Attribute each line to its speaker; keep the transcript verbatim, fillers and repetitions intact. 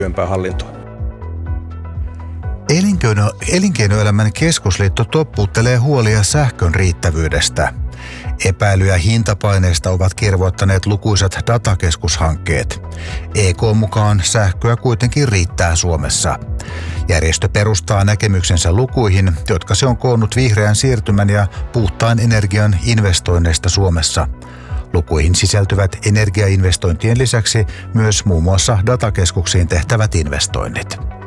Speaker 1: hallintoa.
Speaker 2: Elinkeino, elinkeinoelämän keskusliitto toppuuttelee huolia sähkön riittävyydestä. Epäilyjä hintapaineista ovat kirvoittaneet lukuisat datakeskushankkeet. E K mukaan sähköä kuitenkin riittää Suomessa. Järjestö perustaa näkemyksensä lukuihin, jotka se on koonnut vihreän siirtymän ja puhtaan energian investoinneista Suomessa. Lukuihin sisältyvät energiainvestointien lisäksi myös muun muassa datakeskuksiin tehtävät investoinnit.